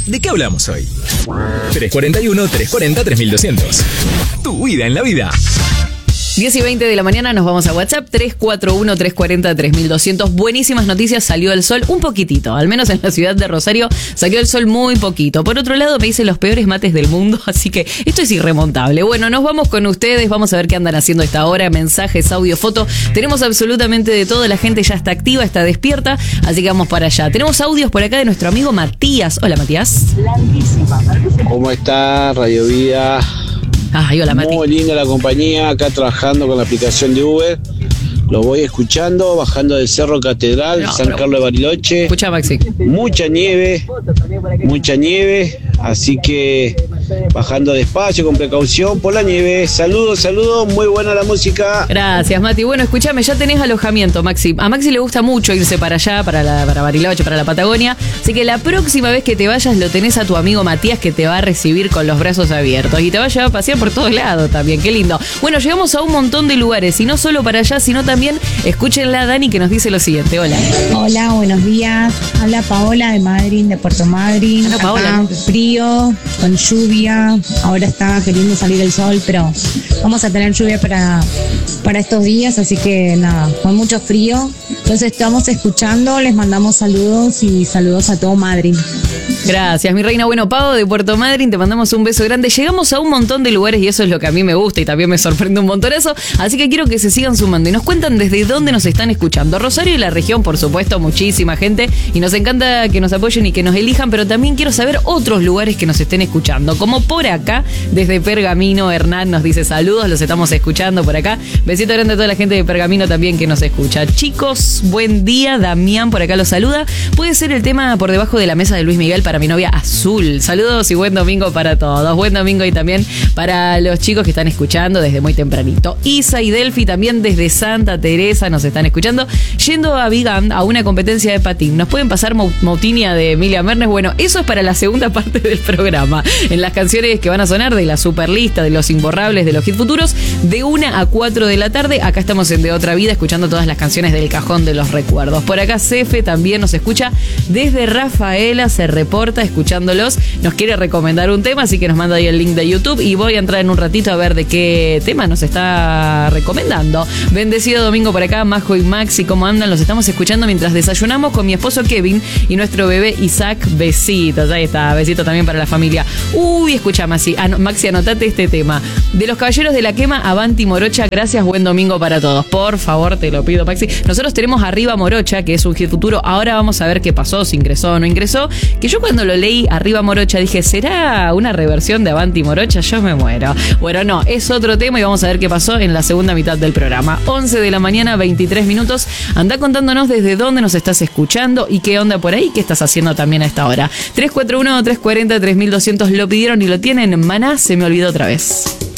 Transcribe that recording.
¿De qué hablamos hoy? 341-340-3200. Tu vida en la vida. 10 y 20 de la mañana nos vamos a WhatsApp, 341-340-3200. Buenísimas noticias, salió el sol un poquitito, al menos en la ciudad de Rosario salió el sol muy poquito. Por otro lado me dicen los peores mates del mundo, así que esto es irremontable. Bueno, nos vamos con ustedes, vamos a ver qué andan haciendo a esta hora, mensajes, audio, foto. Tenemos absolutamente de todo, la gente ya está activa, está despierta, así que vamos para allá. Tenemos audios por acá de nuestro amigo Matías. Hola, Matías. ¿Cómo está Radio Vida? Ay, hola, Mati. Muy linda la compañía, acá trabajando con la aplicación de Uber. Lo voy escuchando, bajando del Cerro Catedral, San Carlos de Bariloche. Escucha, Maxi. Mucha nieve, así que bajando despacio, con precaución por la nieve. Saludos, muy buena la música. Gracias, Mati. Bueno, escúchame, ya tenés alojamiento, Maxi. A Maxi le gusta mucho irse para allá, para Bariloche, para la Patagonia. Así que la próxima vez que te vayas lo tenés a tu amigo Matías, que te va a recibir con los brazos abiertos. Y te va a llevar a pasear por todos lados también. Qué lindo. Bueno, llegamos a un montón de lugares. Y no solo para allá, sino también, escúchenla a Dani, que nos dice lo siguiente. Hola. Hola, buenos días. Habla Paola de Madryn, de Puerto Madryn. Hola, Paola. Acá, frío, con lluvia. Ahora está queriendo salir el sol, pero vamos a tener lluvia para estos días, así que nada, con mucho frío. Entonces estamos escuchando, les mandamos saludos y saludos a todo Madryn. Gracias, mi reina. Bueno, Pau de Puerto Madryn, te mandamos un beso grande. Llegamos a un montón de lugares y eso es lo que a mí me gusta y también me sorprende un montonazo. Así que quiero que se sigan sumando y nos cuentan desde dónde nos están escuchando. Rosario y la región, por supuesto, muchísima gente. Y nos encanta que nos apoyen y que nos elijan, pero también quiero saber otros lugares que nos estén escuchando. Como por acá, desde Pergamino, Hernán nos dice saludos, los estamos escuchando por acá. Besito grande a toda la gente de Pergamino también que nos escucha. Chicos, buen día. Damián por acá los saluda. Puede ser el tema por debajo de la mesa de Luis Miguel para mi novia Azul. Saludos y buen domingo para todos. Buen domingo y también para los chicos que están escuchando desde muy tempranito. Isa y Delphi también desde Santa Teresa nos están escuchando. Yendo a Vigam a una competencia de patín. ¿Nos pueden pasar Moutinia de Emilia Mernes? Bueno, eso es para la segunda parte del programa. En las canciones que van a sonar de la superlista, de los imborrables, de los hit futuros, de 1 a 4 de la tarde. Acá estamos en De Otra Vida escuchando todas las canciones del cajón de los recuerdos. Por acá Cefe también nos escucha desde Rafaela, se reporta escuchándolos, nos quiere recomendar un tema, así que nos manda ahí el link de YouTube y voy a entrar en un ratito a ver de qué tema nos está recomendando. Bendecido domingo por acá, Majo y Maxi, ¿cómo andan? Los estamos escuchando mientras desayunamos con mi esposo Kevin y nuestro bebé Isaac. Besitos, ahí está, besito también para la familia. Uy, escucha Maxi, Maxi, anotate este tema. De los Caballeros de la Quema, Avanti Morocha, gracias, buen domingo para todos. Por favor, te lo pido, Maxi. Nosotros tenemos Arriba Morocha, que es un hit futuro. Ahora vamos a ver qué pasó, si ingresó o no ingresó. Que yo cuando lo leí, Arriba Morocha, dije, ¿será una reversión de Avanti Morocha? Yo me muero. Bueno, no, es otro tema y vamos a ver qué pasó en la segunda mitad del programa. 11 de la mañana, 23 minutos. Andá contándonos desde dónde nos estás escuchando y qué onda por ahí, qué estás haciendo también a esta hora. 341-340-3200 lo pidieron y lo tienen. Maná, se me olvidó otra vez.